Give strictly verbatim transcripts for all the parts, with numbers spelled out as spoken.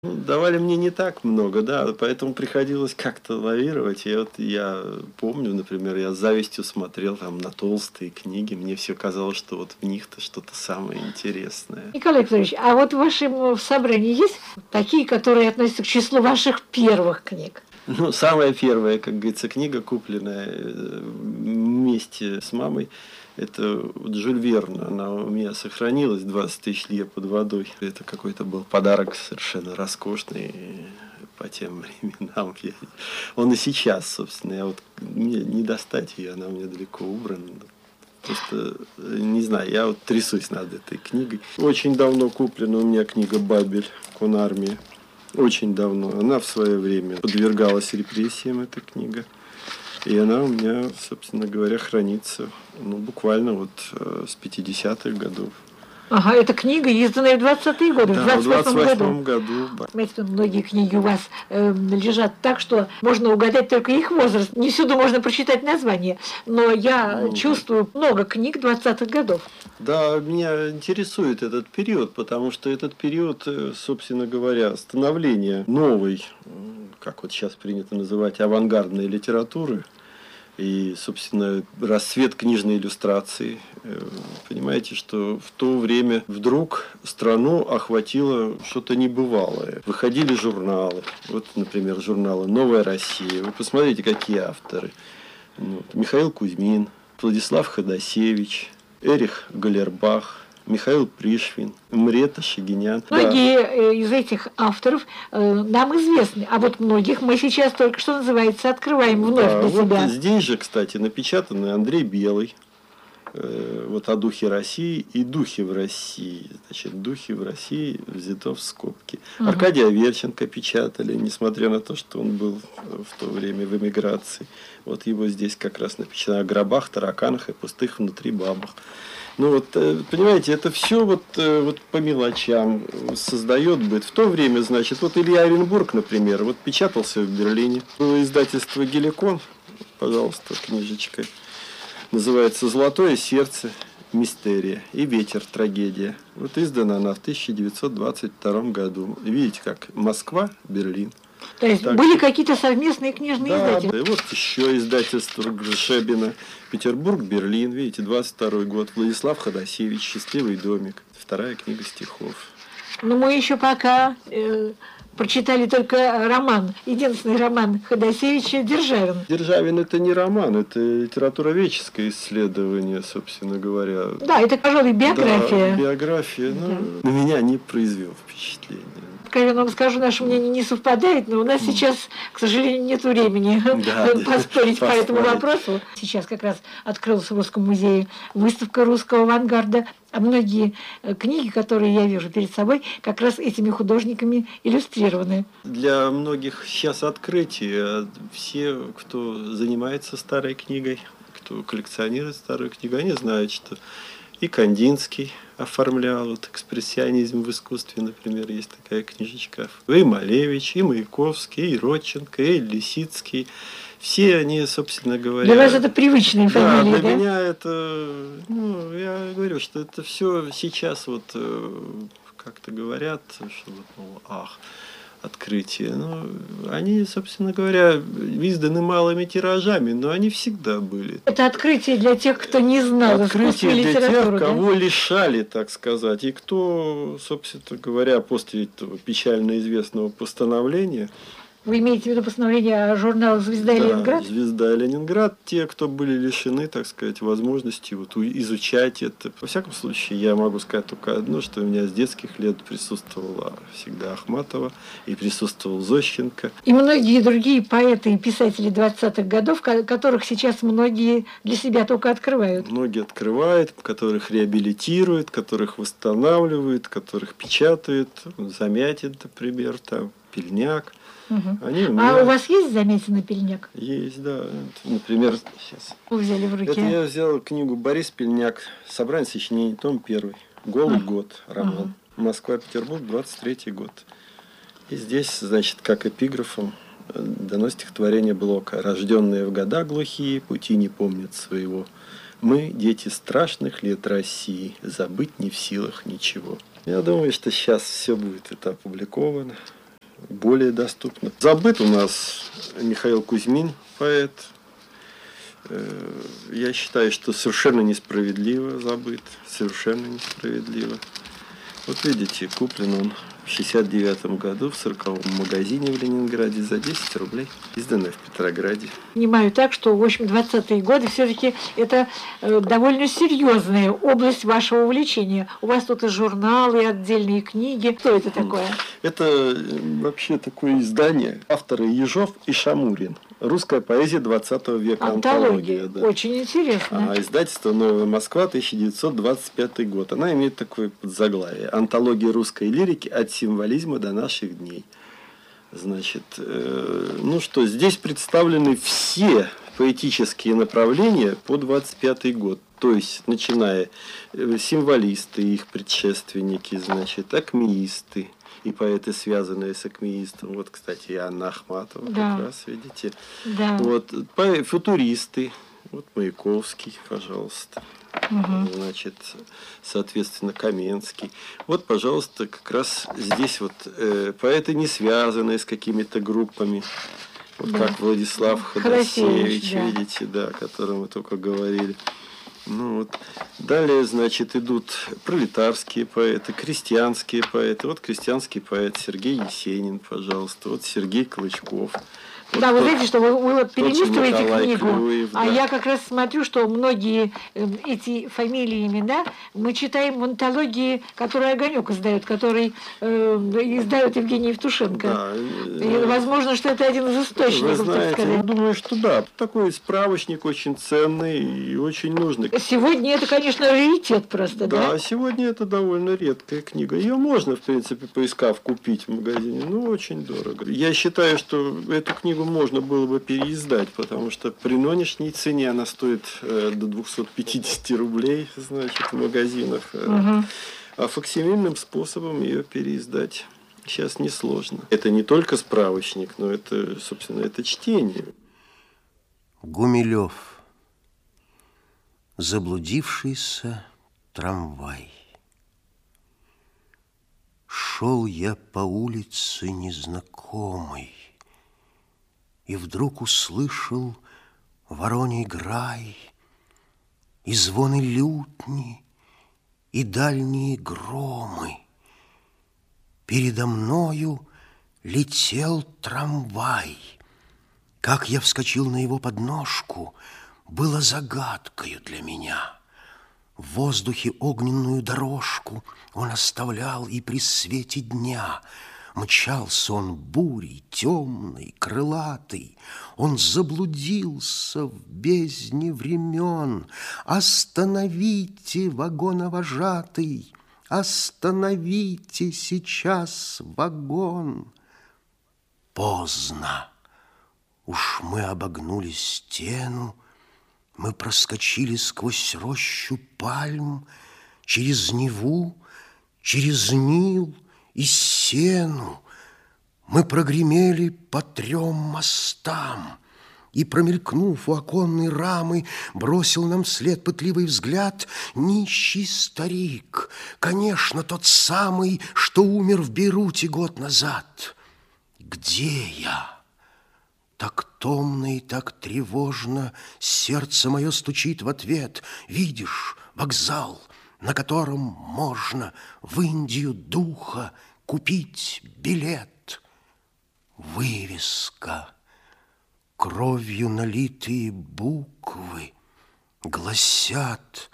Ну, давали мне не так много, да, поэтому приходилось как-то лавировать. И вот я помню, например, я с завистью смотрел там на толстые книги, мне все казалось, что вот в них-то что-то самое интересное. Николай Петрович, а вот в вашем собрании есть такие, которые относятся к числу ваших первых книг? Ну, самая первая, как говорится, книга, купленная э, вместе с мамой, это вот Жюль Верн. Она у меня сохранилась, двадцать тысяч лье под водой. Это какой-то был подарок совершенно роскошный по тем временам. Я- Он и сейчас, собственно, я вот мне не достать ее, она у меня далеко убрана. Просто, э, не знаю, я вот трясусь над этой книгой. Очень давно куплена у меня книга «Бабель. Конармия». Очень давно. Она в свое время подвергалась репрессиям, эта книга. И она у меня, собственно говоря, хранится, ну, буквально вот э, с пятидесятых годов. Ага, эта книга, изданная в двадцатые годы, в Да, в двадцать двадцать восьмом году. восьмом году. ба- Знаете, многие книги у вас э, лежат так, что можно угадать только их возраст. Не всюду можно прочитать название, но я Ну, чувствую много книг двадцатых годов. да, меня интересует этот период, потому что этот период, э, собственно говоря, становления новой, м, как вот сейчас принято называть, авангардной литературы, и, собственно, расцвет книжной иллюстрации. Э, Понимаете, что в то время вдруг страну охватило что-то небывалое. Выходили журналы. Вот, например, журналы «Новая Россия». Вы посмотрите, какие авторы. Вот, Михаил Кузьмин, Владислав Ходосевич, Эрих Галербах, Михаил Пришвин, Мрета Шагинян. Да. Многие э, из этих авторов э, нам известны, а вот многих мы сейчас только что называется открываем вновь Да, для вот себя. здесь же, кстати, напечатаны Андрей Белый, э, вот о духе России и духе в России. Значит, духи в России взято в скобки. Мгм. Аркадия Аверченко печатали, несмотря на то, что он был э, в то время в эмиграции. Вот его здесь как раз напечатано о гробах, тараканах и пустых внутри бабах. Ну вот, э, понимаете, это все вот, э, вот по мелочам создает быт. В то время, значит, вот Илья Оренбург, например, вот печатался в Берлине. Было издательство «Геликон», пожалуйста, книжечка. Называется «Золотое сердце. Мистерия» и «Ветер. Трагедия». Вот издана она в тысяча девятьсот двадцать втором году. Видите, как Москва, Берлин. То есть Так были что- какие-то совместные книжные Да, издатели. да, и вот еще издательство Гршебина. Петербург, Берлин, видите, двадцать второй год. Владислав Ходосевич, «Счастливый домик». Вторая книга стихов. Но мы еще пока э, прочитали только роман, единственный роман Ходосевича «Державин». Державин — это не роман, это литературоведческое исследование, собственно говоря. Да, это, пожалуй, биография. Да, биография, ну, на меня не произвел впечатление. Откровенно вам скажу, наше мнение не совпадает, но у нас сейчас, к сожалению, нет времени Да, да, поспорить по этому поспорить. вопросу. Сейчас как раз открылась в Русском музее выставка русского авангарда, а многие э, книги, которые я вижу перед собой, как раз этими художниками иллюстрированы. Для многих сейчас открытие. Все, кто занимается старой книгой, кто коллекционирует старую книгу, они знают, что и Кандинский оформлял, вот экспрессионизм в искусстве, например, есть такая книжечка. И Малевич, и Маяковский, и Родченко, и Лисицкий. Все они, собственно говоря... Для вас это привычные Да, фамилии, для да? меня это, ну, я говорю, что это все сейчас вот э, как-то говорят, что вот, мол, ах, открытие. Ну, они, собственно говоря, изданы малыми тиражами, но они всегда были. Это открытие для тех, кто не знал искусства и Открытие для тех, литературу, да? кого лишали, так сказать, и кто, собственно говоря, после этого печально известного постановления. Вы имеете в виду постановление журнала «Звезда» и Да, «Ленинград»? «Звезда» и «Ленинград», те, кто были лишены, так сказать, возможности вот у- изучать это. Во всяком случае, я могу сказать только одно, что у меня с детских лет присутствовала всегда Ахматова и присутствовал Зощенко. И многие другие поэты и писатели двадцатых годов, ко- которых сейчас многие для себя только открывают. Многие открывают, которых реабилитируют, которых восстанавливают, которых печатают. Замятин, например, там, Пельняк. Мгм. Они у А меня у вас есть заметен на пельняк? есть, да. Это, например, сейчас. Вы взяли в руки. Это я взял книгу Борис Пельняк, собрание сочинений, том первый. «Голый Ага. год», роман. Москва-Петербург, двадцать третий год. И здесь, значит, как эпиграфом э, дано стихотворение Блока. «Рожденные в года глухие, пути не помнят своего. Мы, дети страшных лет России, забыть не в силах ничего». Я думаю, что сейчас все будет это опубликовано. более доступно. Забыт у нас Михаил Кузьмин, поэт. Я считаю, что совершенно несправедливо забыт, совершенно несправедливо. Вот видите, куплен он в шестьдесят девятом году в сороковом магазине в Ленинграде за десять рублей, изданное в Петрограде. Понимаю так, что, в общем, двадцатые годы все-таки это довольно серьезная область вашего увлечения. У вас тут и журналы, и отдельные книги. Что это такое? Это вообще такое издание. Авторы Ежов и Шамурин. Русская поэзия двадцатого века. Антология. Антология, да. Очень интересно. А издательство «Новая Москва», тысяча девятьсот двадцать пятый год. Она имеет такое подзаглавие: «Антология русской лирики от символизма до наших дней». Значит, э, ну что, здесь представлены все поэтические направления по двадцать пятый год. То есть, начиная э, символисты, их предшественники, значит, акмеисты и поэты, связанные с акмеистом. Вот, кстати, и Анна Ахматова, да. как раз, видите. Да. Вот, по- футуристы. Вот Маяковский, пожалуйста. Угу. Значит, соответственно, Каменский. Вот, пожалуйста, как раз здесь вот э, поэты, не связанные с какими-то группами. Вот да. как Владислав Ходосевич, Ходосевич, да. видите, да, о котором мы только говорили. Ну, вот. Далее, значит, идут пролетарские поэты, крестьянские поэты. Вот крестьянский поэт Сергей Есенин, пожалуйста. Вот Сергей Клычков. Вот да, тот, вы знаете, что вы, вы вот перелистываете книгу, Клюев, а да. я как раз смотрю, что многие э, эти фамилии, имена мы читаем в антологии, которую «Огонек» издает, который э, издает Евгений Евтушенко. Да. И, возможно, что это один из источников, Вы знаете, так сказать. я думаю, что да. Такой справочник очень ценный и очень нужный. Сегодня это, конечно, раритет просто, да? Да, сегодня это довольно редкая книга. Ее можно, в принципе, поискав, купить в магазине, но очень дорого. Я считаю, что эту книгу можно было бы переиздать, потому что при нынешней цене она стоит э, до двухсот пятидесяти рублей, значит, в магазинах. Угу. А факсимильным способом ее переиздать сейчас несложно. Это не только справочник, но это, собственно, это чтение. Гумилев. Заблудившийся трамвай. Шел я по улице незнакомой, и вдруг услышал вороний грай, и звоны лютни, и дальние громы. Передо мною летел трамвай. Как я вскочил на его подножку, было загадкою для меня. В воздухе огненную дорожку он оставлял и при свете дня. Мчался он бурей, темный, крылатый. Он заблудился в бездне времен. Остановите, вагоновожатый, остановите сейчас вагон. Поздно. Уж мы обогнули стену, мы проскочили сквозь рощу пальм, через Неву, через Нил и Сену. Мы прогремели по трем мостам, и, промелькнув у оконной рамы, бросил нам вслед пытливый взгляд нищий старик, конечно, тот самый, что умер в Бейруте год назад. Где я? Так томно и так тревожно сердце мое стучит в ответ. Видишь, вокзал, на котором можно в Индию духа купить билет. Вывеска, кровью налитые буквы гласят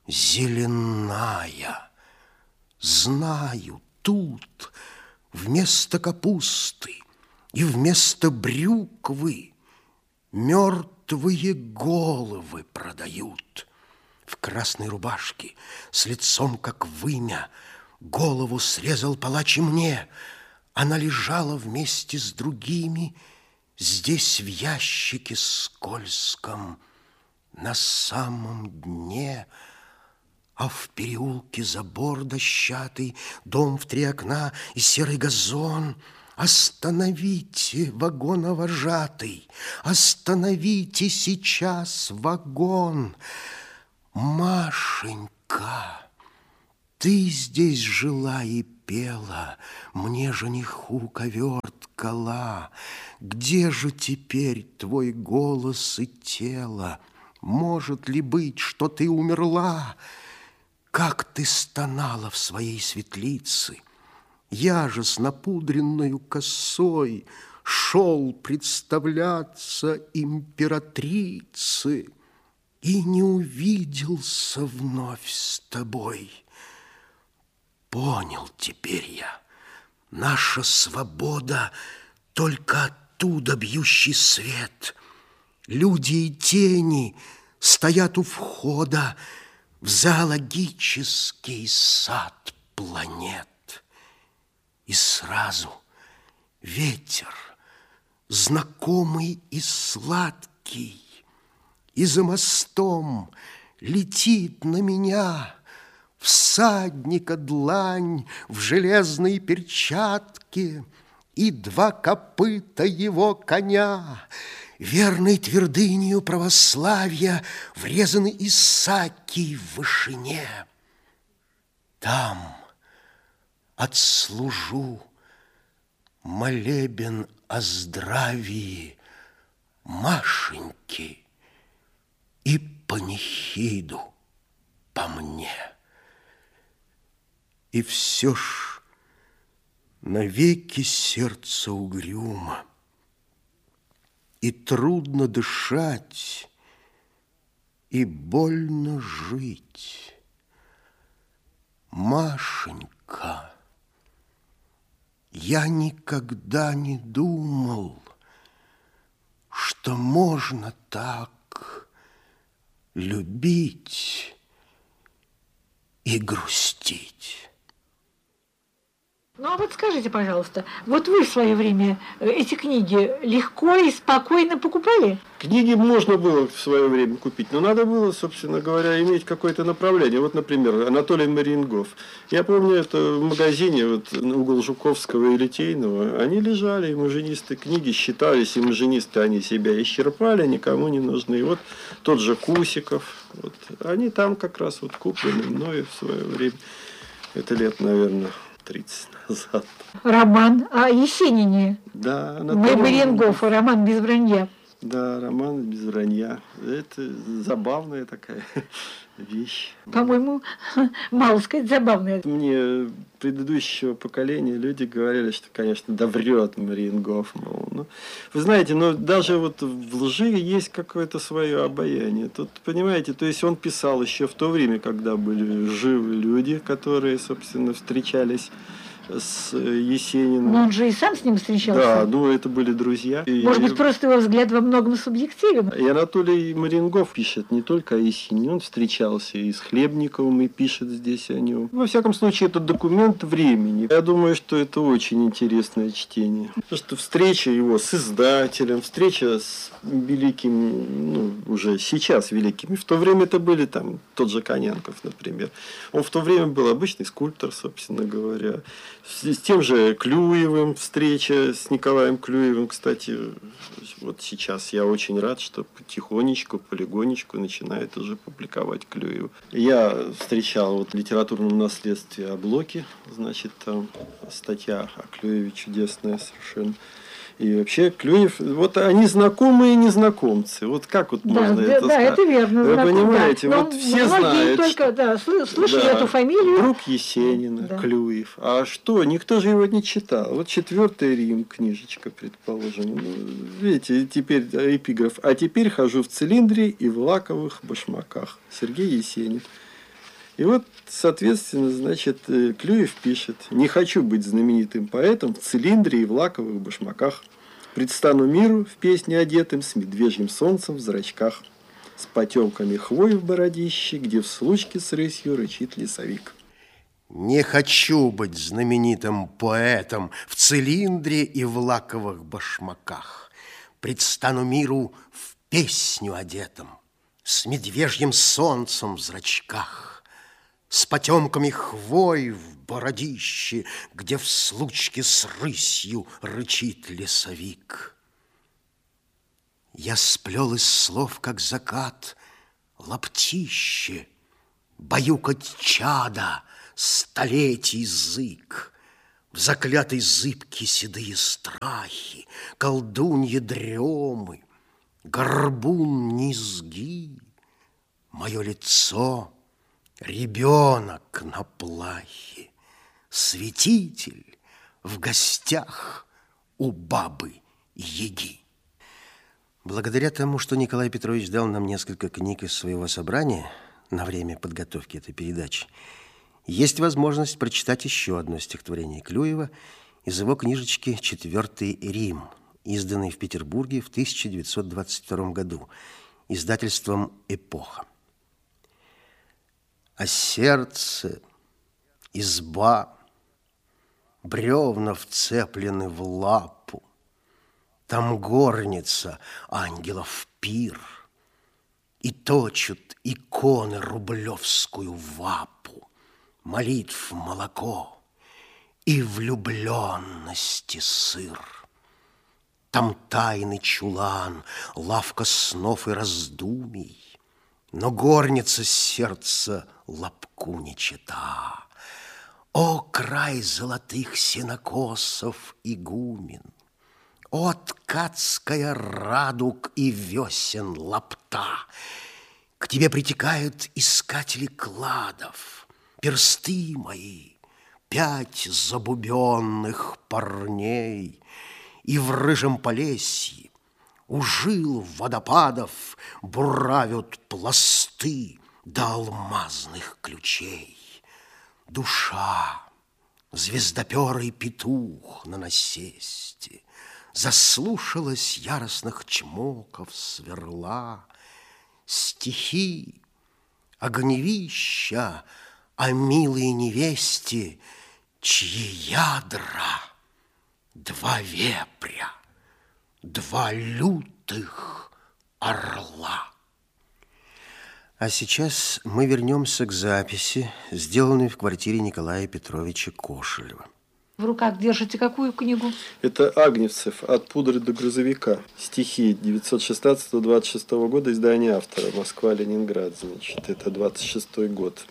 «Зеленая». Знаю, тут вместо капусты и вместо брюквы мертвые головы продают. В красной рубашке, с лицом как вымя, голову срезал палач и мне. Она лежала вместе с другими здесь в ящике скользком на самом дне. А в переулке забор дощатый, дом в три окна и серый газон. Остановите, вагоновожатый, остановите сейчас вагон. Машенька, ты здесь жила и пела, мне жениху ковер ткала. Где же теперь твой голос и тело? Может ли быть, что ты умерла? Как ты стонала в своей светлице! Я же с напудренною косой шел представляться императрице и не увиделся вновь с тобой. Понял теперь я, наша свобода только оттуда бьющий свет. Люди и тени стоят у входа в зоологический сад планет. И сразу ветер, знакомый и сладкий, и за мостом летит на меня всадника длань в железной перчатке и два копыта его коня. Верной твердынью православия врезаны Исаакий в вышине. Там отслужу молебен о здравии Машеньки и панихиду по мне. И все ж навеки сердце угрюмо, и трудно дышать, и больно жить. Машенька, я никогда не думал, что можно так любить и грустить. Ну, а вот скажите, пожалуйста, вот вы в свое время эти книги легко и спокойно покупали? Книги можно было в свое время купить, но надо было, собственно говоря, иметь какое-то направление. Вот, например, Анатолий Марингов. Я помню, это в магазине, вот, на угол Жуковского и Литейного, они лежали, и маженисты книги считались, и маженисты они себя исчерпали, никому не нужны. И вот тот же Кусиков, вот, они там как раз вот куплены мною в свое время. Это лет, наверное, тридцать назад. Роман о Есенине. Да, Марингов, роман без вранья. Да, роман без вранья. Это забавная такая вещь. По-моему, мало сказать, забавная. Мне предыдущего поколения люди говорили, что, конечно, да врет Марингов, мол. Ну, вы знаете, но даже вот в лжи есть какое-то свое обаяние. Тут, понимаете, то есть он писал еще в то время, когда были живы люди, которые, собственно, встречались с Есениным. Но он же и сам с ним встречался. Да, ну это были друзья. Может быть, просто его взгляд во многом субъективен. И Анатолий Марингов пишет не только о Есенине, он встречался и с Хлебниковым, и пишет здесь о нем. Во всяком случае, это документ времени. Я думаю, что это очень интересное чтение. Потому что встреча его с издателем, встреча с великим, ну, уже сейчас великими. В то время это были там тот же Конянков, например. Он в то время был обычный скульптор, собственно говоря. С тем же Клюевым встреча с Николаем Клюевым, кстати, вот сейчас я очень рад, что потихонечку, полигонечку начинает уже публиковать Клюев. Я встречал вот в литературном наследстве о Блоке, значит, там статья о Клюеве чудесная совершенно. И вообще Клюев, вот они знакомые незнакомцы. Вот как вот да, можно да, это да, сказать? это верно. Вы знаком, понимаете, да. вот все знают. Только да, слышали да, эту фамилию. Друг Есенина, да. Клюев. А что? Никто же его не читал. Вот четвертый Рим, книжечка, предположим. Ну, видите, теперь эпиграф. А теперь хожу в цилиндре и в лаковых башмаках. Сергей Есенин. И вот, соответственно, значит, Клюев пишет: «Не хочу быть знаменитым поэтом в цилиндре и в лаковых башмаках. Предстану миру в песне одетым с медвежьим солнцем в зрачках, с потемками хвои в бородище, где в случке с рысью рычит лесовик». Не хочу быть знаменитым поэтом в цилиндре и в лаковых башмаках. Предстану миру в песню одетым с медвежьим солнцем в зрачках, с потемками хвой в бородище, где в случке с рысью рычит лесовик. Я сплел из слов, как закат, лаптище, баюкать чада столетий язык, В заклятой зыбки седые страхи, колдуньи дремы, горбун низги, мое лицо — ребенок на плахе, святитель в гостях у бабы-яги. Благодаря тому, что Николай Петрович дал нам несколько книг из своего собрания на время подготовки этой передачи, есть возможность прочитать еще одно стихотворение Клюева из его книжечки «Четвертый Рим», изданной в Петербурге в тысяча девятьсот двадцать втором году издательством «Эпоха». А сердце, изба, бревна вцеплены в лапу, там горница ангелов пир, и точат иконы рублевскую вапу, молитв молоко и влюбленности сыр. Там тайный чулан, лавка снов и раздумий, но горница сердца лобку не чета. О, край золотых сенокосов игумен! О, ткацкая радуг и весен лапта! К тебе притекают искатели кладов, персты мои, пять забубенных парней, и в рыжем полесье у жил водопадов буравят пласты до алмазных ключей. Душа, звездоперый петух на насесте, заслушалась яростных чмоков сверла. Стихи, огневища о милой невесте, чьи ядра два вепря, два лютых орла. А сейчас мы вернемся к записи, сделанной в квартире Николая Петровича Кошелева. В руках держите какую книгу? Это Агневцев «От пудры до грузовика». Стихи девятьсот шестнадцатого — двадцать шестого года, издание автора. Москва-Ленинград, значит, это двадцать шестой год.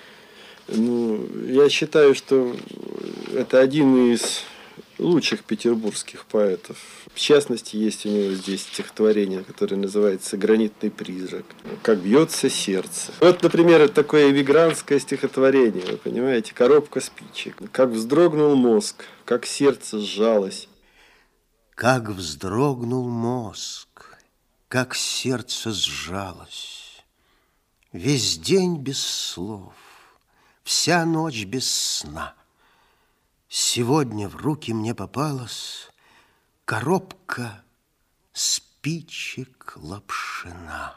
Ну, я считаю, что это один из лучших петербургских поэтов. В частности, есть у него здесь стихотворение, которое называется «Гранитный призрак». «Как бьется сердце». Вот, например, это такое эмигрантское стихотворение, вы понимаете, «Коробка спичек». «Как вздрогнул мозг, как сердце сжалось». Как вздрогнул мозг, как сердце сжалось. Весь день без слов, вся ночь без сна. Сегодня в руки мне попалась коробка спичек Лапшина.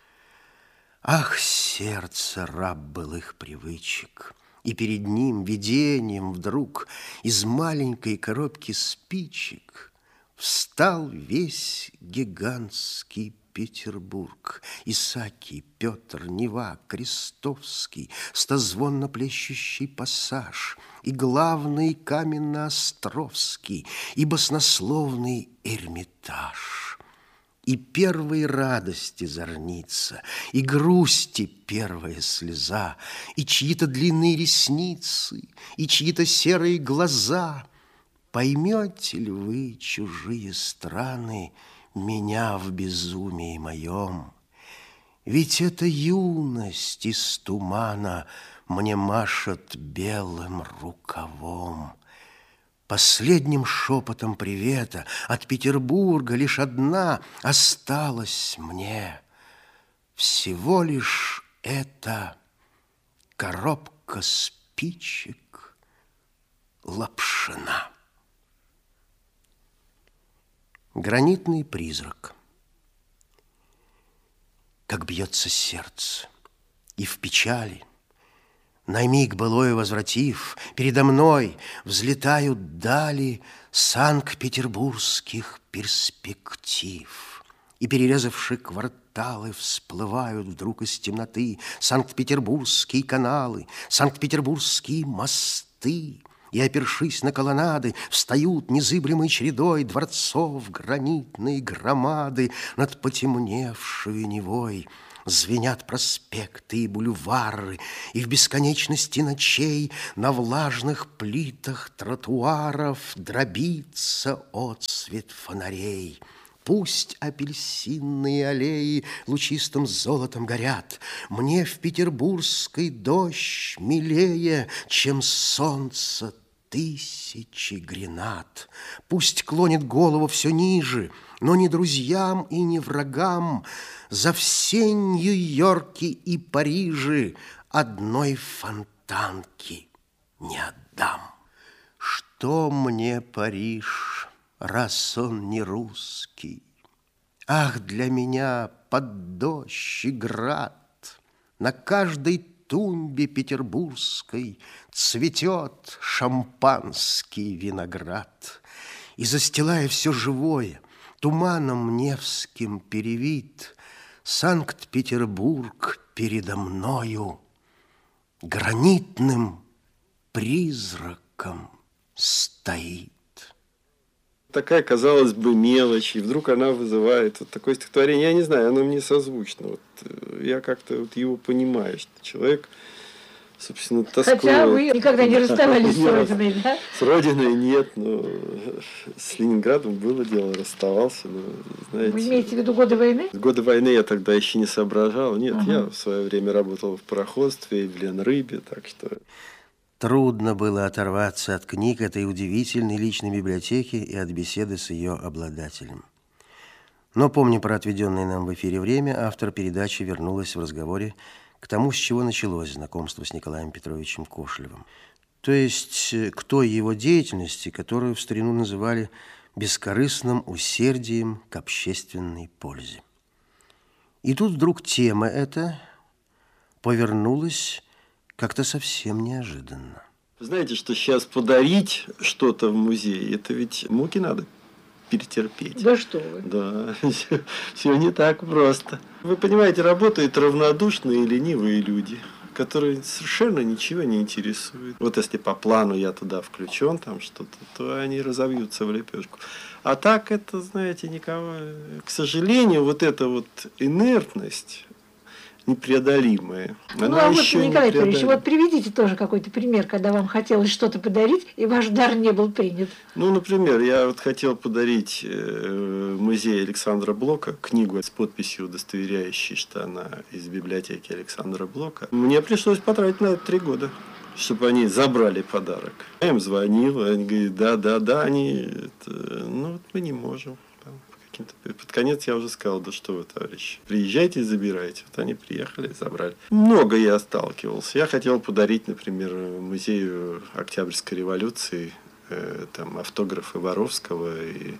Ах, сердце, раб былых привычек, и перед ним видением вдруг из маленькой коробки спичек встал весь гигантский Петербург. Исаакий, Петр, Нева, Крестовский, стозвонно плещущий пассаж, и главный Каменноостровский, и баснословный Эрмитаж. И первой радости зорница, и грусти первая слеза, и чьи-то длинные ресницы, и чьи-то серые глаза. Поймете ли вы, чужие страны, меня в безумии моем? Ведь эта юность из тумана мне машет белым рукавом. Последним шепотом привета от Петербурга лишь одна осталась мне. Всего лишь эта коробка спичек Лапшина. Гранитный призрак. Как бьется сердце, и в печали, на миг былое возвратив, передо мной взлетают дали санкт-петербургских перспектив. И, перерезавши кварталы, всплывают вдруг из темноты санкт-петербургские каналы, санкт-петербургские мосты. И, опершись на колоннады, встают незыблемой чередой дворцов гранитные громады над потемневшей Невой. Звенят проспекты и бульвары, и в бесконечности ночей на влажных плитах тротуаров дробится отсвет фонарей. Пусть апельсинные аллеи лучистым золотом горят, мне в петербургской дождь милее, чем солнце тысячи гренат. Пусть клонит голову все ниже, но ни друзьям и ни врагам за все Нью-Йорки и Парижи одной фонтанки не отдам. Что мне Париж, раз он не русский? Ах, для меня под дождь и град на каждой тумбе петербургской цветет шампанский виноград. И, застилая все живое, туманом невским перевит, Санкт-Петербург передо мною гранитным призраком стоит. Такая, казалось бы, мелочь, и вдруг она вызывает вот такое стихотворение. Я не знаю, оно мне созвучно. Вот, я как-то вот его понимаю, что человек, собственно, тоскует. Хотя вы никогда не расставались с Родиной, да? С Родиной нет, но с Ленинградом было дело, расставался. Но, знаете, вы имеете в виду годы войны? Годы войны я тогда еще не соображал. Нет, ага. Я в свое время работал в пароходстве и в Ленрыбе, так что... Трудно было оторваться от книг этой удивительной личной библиотеки и от беседы с ее обладателем. Но, помня про отведенное нам в эфире время, автор передачи вернулась в разговоре к тому, с чего началось знакомство с Николаем Петровичем Кошелевым. То есть к той его деятельности, которую в старину называли бескорыстным усердием к общественной пользе. И тут вдруг тема эта повернулась как-то совсем неожиданно. Знаете, что сейчас подарить что-то в музее, это ведь муки надо перетерпеть. Да что вы. Да, все, все не так просто. Вы понимаете, работают равнодушные и ленивые люди, которые совершенно ничего не интересуют. Вот если по плану я туда включен, там что-то, то они разовьются в лепешку. А так это, знаете, никого... К сожалению, вот эта вот инертность непреодолимая. Ну, а вот, Николай Петрович, вот приведите тоже какой-то пример, когда вам хотелось что-то подарить, и ваш дар не был принят. Ну, например, я вот хотел подарить в музее Александра Блока книгу с подписью, удостоверяющей, что она из библиотеки Александра Блока. Мне пришлось потратить на это три года, чтобы они забрали подарок. Я им звонил, они говорят, да, да, да, они, это, ну, вот мы не можем. Под конец я уже сказал, да что вы, товарищи, приезжайте и забирайте. Вот они приехали и забрали. Много я сталкивался. Я хотел подарить, например, музею Октябрьской революции э, там, автографы Воровского и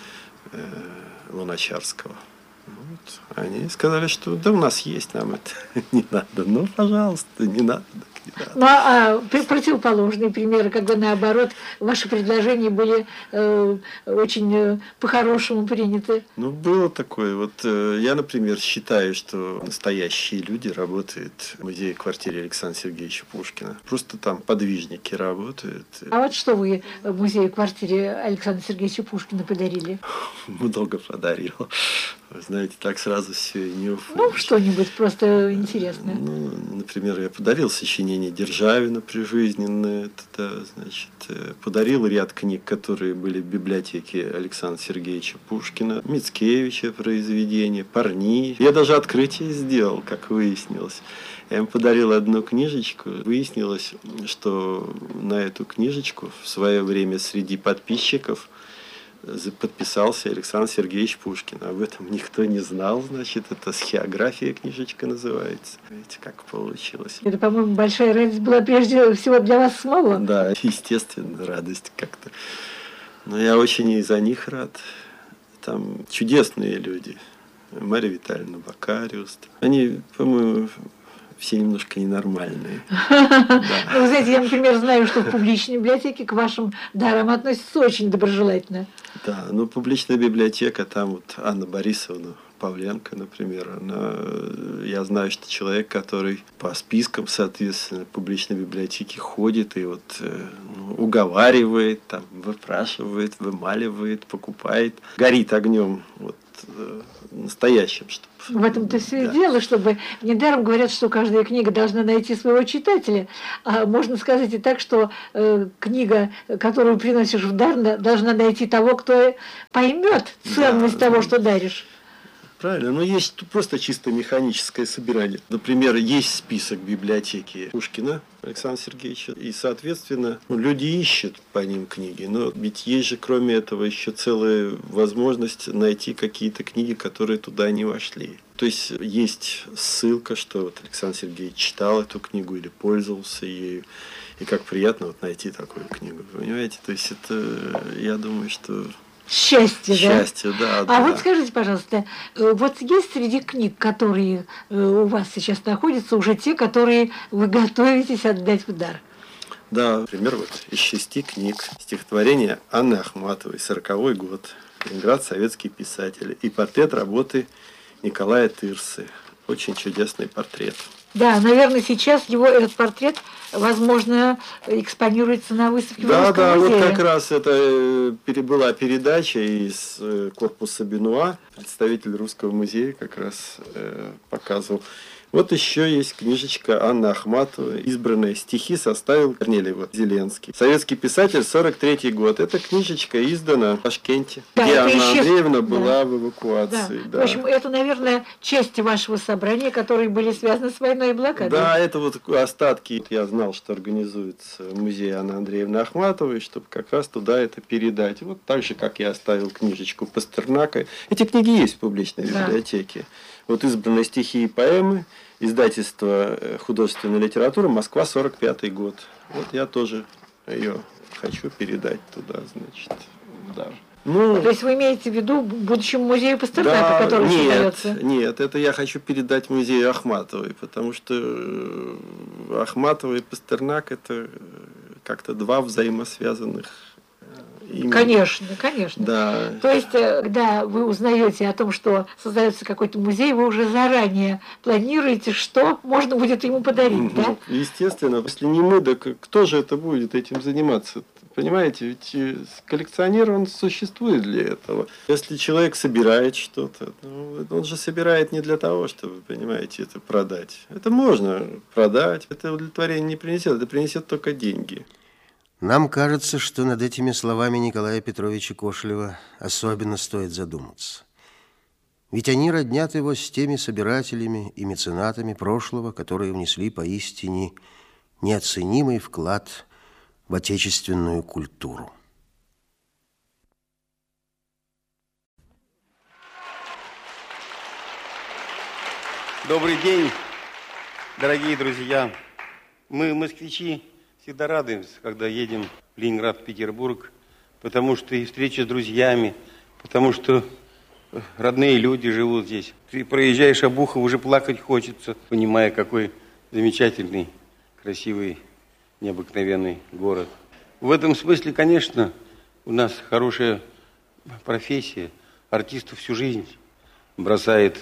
э, Луначарского. Вот. Они сказали, что да у нас есть, нам это не надо. Ну, пожалуйста, не надо. Ну, а противоположные примеры, когда наоборот ваши предложения были э, очень э, по-хорошему приняты? Ну, было такое. Вот э, я, например, считаю, что настоящие люди работают в музее-квартире Александра Сергеевича Пушкина. Просто там подвижники работают. А вот что вы в музее-квартире Александра Сергеевича Пушкина подарили? Много подарил. Вы знаете, так сразу все не уфу. Ну, что-нибудь просто интересное. Ну, например, я подарил сочинение Державина прижизненное. Это, значит, подарил ряд книг, которые были в библиотеке Александра Сергеевича Пушкина, Мицкевича произведения, Парни. Я даже открытие сделал, как выяснилось. Я им подарил одну книжечку. Выяснилось, что на эту книжечку в свое время среди подписчиков подписался Александр Сергеевич Пушкин. Об этом никто не знал, значит, это «Схеография» книжечка называется. Видите, как получилось. Это, по-моему, большая радость была прежде всего для вас самого. Да, естественно, радость как-то. Но я очень и за них рад. Там чудесные люди. Мария Витальевна Бакариус. Они, по-моему, все немножко ненормальные. Ну, вы знаете, я, например, знаю, что в публичной библиотеке к вашим дарам относятся очень доброжелательно. Да, ну, публичная библиотека, там вот Анна Борисовна Павленко, например, она, я знаю, что человек, который по спискам, соответственно, публичной библиотеки ходит и вот ну, уговаривает, там, выпрашивает, вымаливает, покупает, горит огнем вот э, настоящим. Чтобы... В этом-то все да. и дело, чтобы... Недаром говорят, что каждая книга должна найти своего читателя. А можно сказать и так, что э, книга, которую приносишь в дар, должна найти того, кто поймет ценность да, того, что даришь. Правильно, но есть просто чисто механическое собирание. Например, есть список библиотеки Пушкина Александра Сергеевича, и, соответственно, ну, люди ищут по ним книги, но ведь есть же, кроме этого, еще целая возможность найти какие-то книги, которые туда не вошли. То есть есть ссылка, что вот Александр Сергеевич читал эту книгу или пользовался ею, и как приятно вот найти такую книгу, понимаете? То есть это, я думаю, что... Счастье, Счастье, да. да? да А да. вот скажите, пожалуйста, вот есть среди книг, которые у вас сейчас находятся, уже те, которые вы готовитесь отдать в дар? Да, например, вот из шести книг стихотворение Анны Ахматовой, сороковой год, Ленинград, советские писатели, и портрет работы Николая Тырсы. Очень чудесный портрет. Да, наверное, сейчас его этот портрет, возможно, экспонируется на выставке да, в Русском да, музее. Вот как раз это была передача из корпуса Бенуа. Представитель Русского музея как раз показывал. Вот еще есть книжечка Анны Ахматовой, избранные стихи составил Корнелий вот, Зеленский. Советский писатель, сорок третий год. Эта книжечка издана в Ташкенте, да, где Анна исчез... Андреевна была да. в эвакуации. Да. Да. В общем, это, наверное, части вашего собрания, которые были связаны с войной и блокадой. Да, это вот остатки. Я знал, что организуется музей Анны Андреевны Ахматовой, чтобы как раз туда это передать. Вот так же, как я оставил книжечку Пастернака. Эти книги есть в публичной да. библиотеке. Вот избранные стихи и поэмы, издательство художественной литературы, Москва, сорок пятый год. Вот я тоже ее хочу передать туда, значит, да. Ну, то есть вы имеете в виду будущему музею Пастернака, да, который нет, создается? Нет, это я хочу передать музею Ахматовой, потому что Ахматова и Пастернак это как-то два взаимосвязанных имени. Конечно, конечно. Да. То есть, когда вы узнаете о том, что создается какой-то музей, вы уже заранее планируете, что можно будет ему подарить, ну, да? Естественно, если не мы, так кто же это будет этим заниматься? Понимаете, ведь коллекционер, он существует для этого. Если человек собирает что-то, ну, он же собирает не для того, чтобы, понимаете, это продать. Это можно продать, это удовлетворение не принесет, это принесет только деньги. Нам кажется, что над этими словами Николая Петровича Кошелева особенно стоит задуматься. Ведь они роднят его с теми собирателями и меценатами прошлого, которые внесли поистине неоценимый вклад в отечественную культуру. Добрый день, дорогие друзья. Мы, москвичи, всегда радуемся, когда едем в Ленинград, в Петербург, потому что и встреча с друзьями, потому что родные люди живут здесь. Ты проезжаешь Обухов, уже плакать хочется, понимая, какой замечательный, красивый, необыкновенный город. В этом смысле, конечно, у нас хорошая профессия. Артистов всю жизнь бросает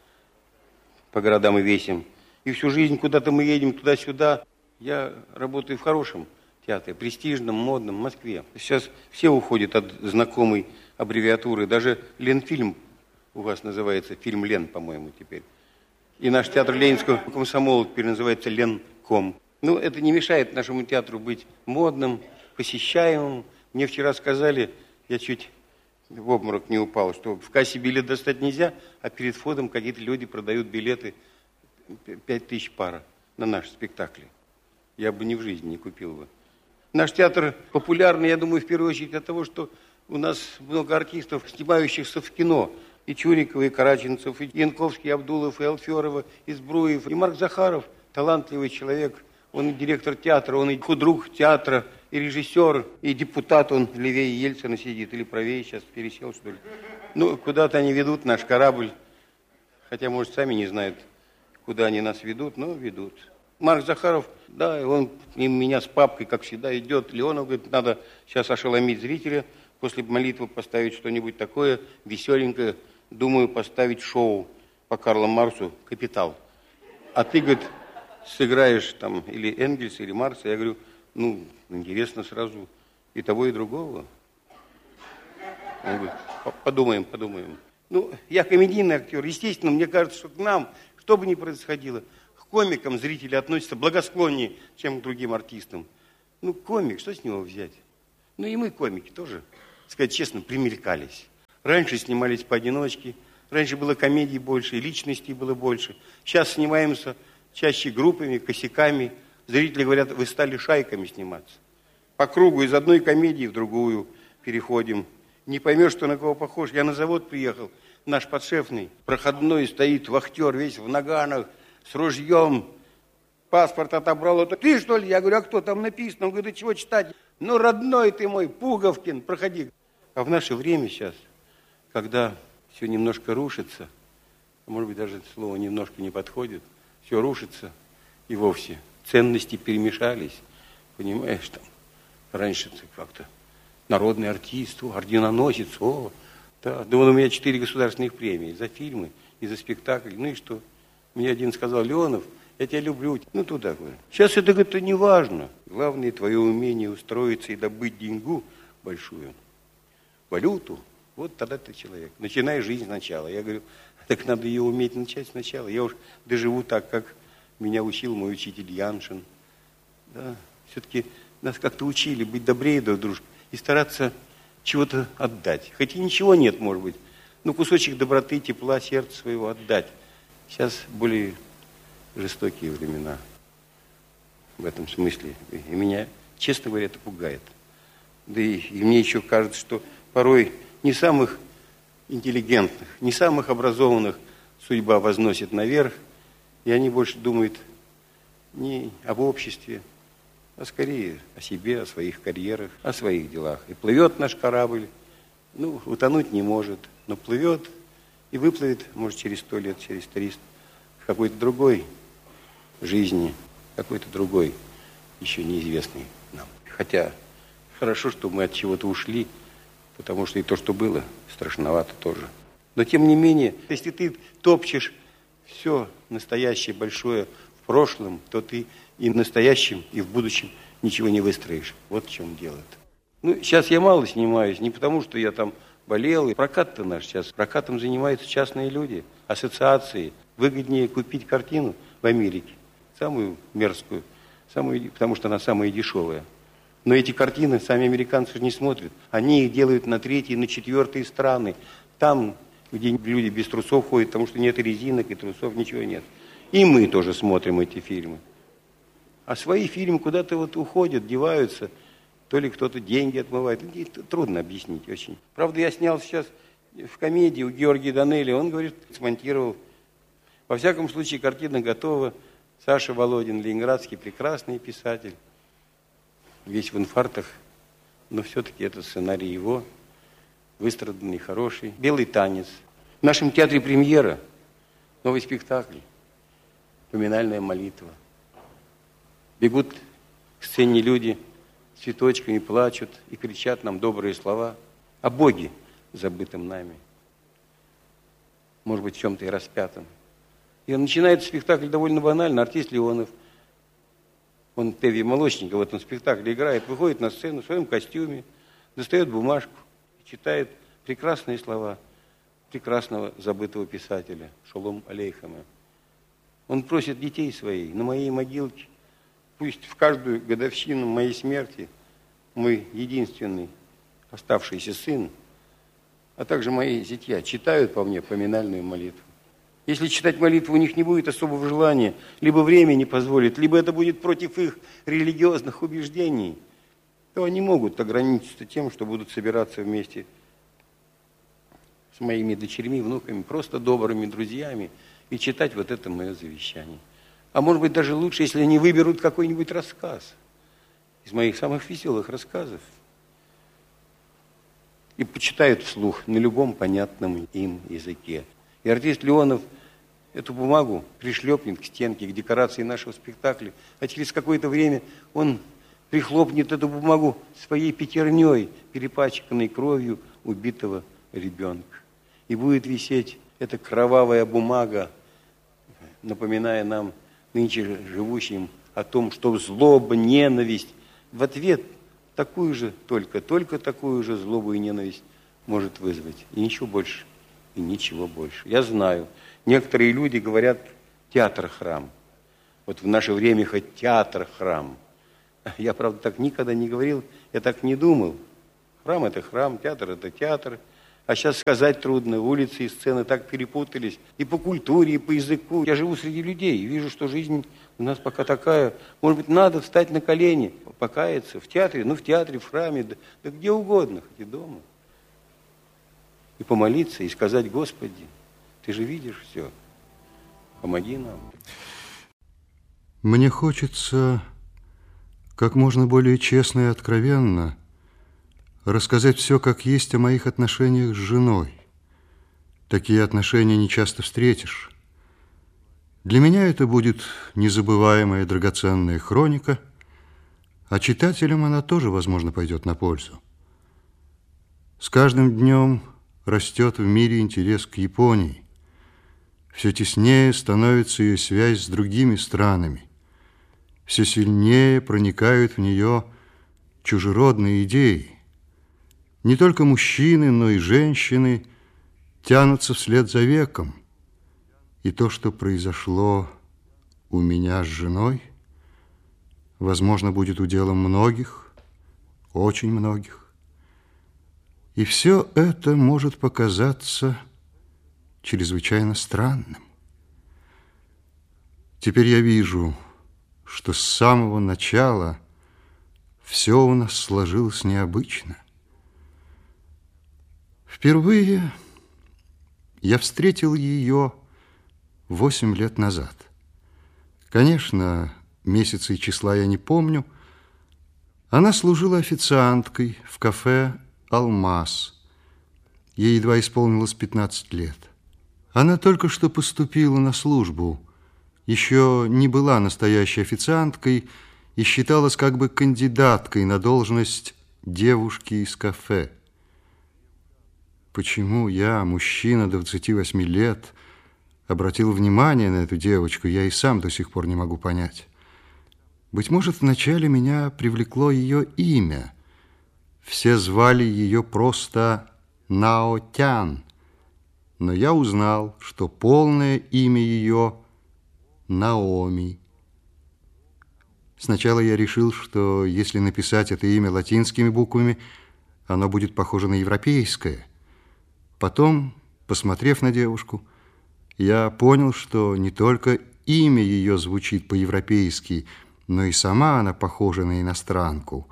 по городам и весям. И всю жизнь куда-то мы едем, туда-сюда. Я работаю в хорошем театре, престижном, модном, в Москве. Сейчас все уходят от знакомой аббревиатуры. Даже Ленфильм у вас называется, фильм Лен, по-моему, теперь. И наш театр Ленинского комсомола теперь называется Ленком. Ну, это не мешает нашему театру быть модным, посещаемым. Мне вчера сказали, я чуть в обморок не упал, что в кассе билет достать нельзя, а перед входом какие-то люди продают билеты пять тысяч пара на наши спектакли. Я бы ни в жизни не купил бы. Наш театр популярный, я думаю, в первую очередь от того, что у нас много артистов, снимающихся в кино. И Чурикова, и Караченцев, и Янковский, и Абдулов, и Алферова, и Збруев, и Марк Захаров. Талантливый человек. Он и директор театра, он и худрук театра, и режиссер, и депутат. Он левее Ельцина сидит, или правее, сейчас пересел, что ли. Ну, куда-то они ведут наш корабль. Хотя, может, сами не знают, куда они нас ведут, но ведут. Марк Захаров, да, он меня с папкой, как всегда, идет. Леонов говорит, надо сейчас ошеломить зрителя, после молитвы поставить что-нибудь такое веселенькое. Думаю, поставить шоу по Карлу Марксу «Капитал». А ты, говорит, сыграешь там или Энгельса, или Маркса. Я говорю, ну, интересно сразу и того, и другого. Он говорит, подумаем, подумаем. Ну, я комедийный актер. Естественно, мне кажется, что к нам, что бы ни происходило, к комикам зрители относятся благосклоннее, чем к другим артистам. Ну, комик, что с него взять? Ну, и мы, комики, тоже, сказать честно, примелькались. Раньше снимались поодиночке, раньше было комедий больше, и личностей было больше. Сейчас снимаемся чаще группами, косяками. Зрители говорят, вы стали шайками сниматься. По кругу из одной комедии в другую переходим. Не поймешь, что на кого похож. Я на завод приехал, наш подшефный, проходной стоит, вахтер весь в наганах, с ружьем. Паспорт отобрал. Это ты, что ли? Я говорю, а кто там написано? Он говорит, да чего читать? Ну, родной ты мой, Пуговкин, проходи. А в наше время сейчас, когда все немножко рушится, может быть, даже это слово немножко не подходит, все рушится, и вовсе ценности перемешались. Понимаешь, там, раньше ты как-то народный артист, о, орденоносец, о, да. Да, вон у меня четыре государственных премии за фильмы и за спектакли. Ну и что? Мне один сказал, Леонов, я тебя люблю. Ну, туда, говорю. Сейчас это, это не важно. Главное, твое умение устроиться и добыть деньгу большую, валюту. Вот тогда ты человек. Начинай жизнь сначала. Я говорю, так надо ее уметь начать сначала. Я уж доживу так, как меня учил мой учитель Яншин. Да. Все-таки нас как-то учили быть добрее друг друга и стараться чего-то отдать. Хотя ничего нет, может быть. Но кусочек доброты, тепла, сердца своего отдать. Сейчас более жестокие времена в этом смысле. И меня, честно говоря, это пугает. Да и, и мне еще кажется, что порой не самых интеллигентных, не самых образованных судьба возносит наверх, и они больше думают не об обществе, а скорее о себе, о своих карьерах, о своих делах. И плывет наш корабль, ну, утонуть не может, но плывет и выплывет, может, через сто лет, через триста, в какой-то другой жизни, какой-то другой, еще неизвестный нам. Хотя хорошо, что мы от чего-то ушли, потому что и то, что было, страшновато тоже. Но тем не менее, если ты топчешь все настоящее, большое в прошлом, то ты и в настоящем, и в будущем ничего не выстроишь. Вот в чем дело-то. Ну, сейчас я мало снимаюсь, не потому, что я там болел. И прокат-то наш сейчас. Прокатом занимаются частные люди, ассоциации. Выгоднее купить картину в Америке, самую мерзкую, самую, потому что она самая дешевая. Но эти картины сами американцы не смотрят. Они их делают на третьи, на четвертые страны. Там, где люди без трусов ходят, потому что нет резинок и трусов, ничего нет. И мы тоже смотрим эти фильмы. А свои фильмы куда-то вот уходят, деваются. То ли кто-то деньги отмывает. Это трудно объяснить очень. Правда, я снял сейчас в комедии у Георгия Данелли. Он, говорит, смонтировал. Во всяком случае, картина готова. Саша Володин, ленинградский, прекрасный писатель. Весь в инфарктах. Но все-таки это сценарий его. Выстраданный, хороший. «Белый танец». В нашем театре премьера. Новый спектакль. «Поминальная молитва». Бегут к сцене люди с цветочками, плачут и кричат нам добрые слова о Боге, забытом нами. Может быть, в чем-то и распятом. И начинается спектакль довольно банально. Артист Леонов, он Теви Молочников в этом спектакле играет, выходит на сцену в своем костюме, достает бумажку и читает прекрасные слова прекрасного забытого писателя Шолом Алейхема. Он просит детей своих на моей могилке, пусть в каждую годовщину моей смерти мой единственный оставшийся сын, а также мои зятья читают по мне поминальную молитву. Если читать молитву у них не будет особого желания, либо время не позволит, либо это будет против их религиозных убеждений, то они могут ограничиться тем, что будут собираться вместе с моими дочерьми, внуками, просто добрыми друзьями и читать вот это мое завещание. А может быть, даже лучше, если они выберут какой-нибудь рассказ из моих самых веселых рассказов и почитают вслух на любом понятном им языке. И артист Леонов эту бумагу пришлепнет к стенке, к декорации нашего спектакля, а через какое-то время он прихлопнет эту бумагу своей пятерней, перепачканной кровью убитого ребенка. И будет висеть эта кровавая бумага, напоминая нам, нынче живущим, о том, что злоба, ненависть в ответ такую же, только, только такую же злобу и ненависть может вызвать. И ничего больше и ничего больше. Я знаю, некоторые люди говорят театр-храм. Вот в наше время хоть театр-храм. Я, правда, так никогда не говорил, я так не думал. Храм – это храм, театр – это театр. А сейчас сказать трудно, улицы и сцены так перепутались. И по культуре, и по языку. Я живу среди людей и вижу, что жизнь у нас пока такая. Может быть, надо встать на колени, покаяться в театре, ну, в театре, в храме, да, да где угодно, хоть и дома. И помолиться, и сказать: Господи, Ты же видишь все, помоги нам. Мне хочется как можно более честно и откровенно рассказать все, как есть, о моих отношениях с женой. Такие отношения не часто встретишь. Для меня это будет незабываемая драгоценная хроника, а читателям она тоже, возможно, пойдет на пользу. С каждым днем растет в мире интерес к Японии. Все теснее становится ее связь с другими странами. Все сильнее проникают в нее чужеродные идеи. Не только мужчины, но и женщины тянутся вслед за веком. И то, что произошло у меня с женой, возможно, будет уделом многих, очень многих. И все это может показаться чрезвычайно странным. Теперь я вижу, что с самого начала все у нас сложилось необычно. Впервые я встретил ее восемь лет назад. Конечно, месяца и числа я не помню. Она служила официанткой в кафе «Алмаз». Ей едва исполнилось пятнадцать лет. Она только что поступила на службу, еще не была настоящей официанткой и считалась как бы кандидаткой на должность девушки из кафе. Почему я, мужчина двадцати восьми лет, обратил внимание на эту девочку, я и сам до сих пор не могу понять. Быть может, вначале меня привлекло ее имя. Все звали ее просто Нао-тян, но я узнал, что полное имя ее Наоми. Сначала я решил, что если написать это имя латинскими буквами, оно будет похоже на европейское. Потом, посмотрев на девушку, я понял, что не только имя ее звучит по-европейски, но и сама она похожа на иностранку.